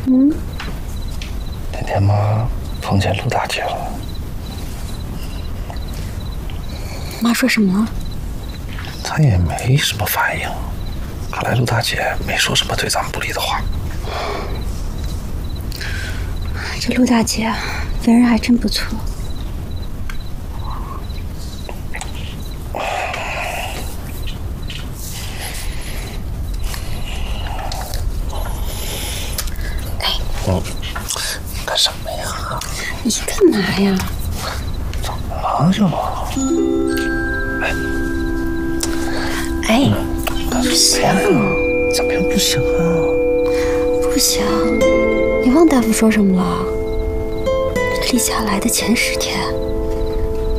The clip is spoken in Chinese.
那天妈碰见陆大姐了。 妈说什么了？ 她也没什么反应。看来陆大姐没说什么对咱们不利的话。 这陆大姐为人还真不错。 干什么呀？ 你干嘛呀？ 怎么了这？不行啊！怎么样不行啊？ 不行，你忘大夫说什么了？立夏来的前10天。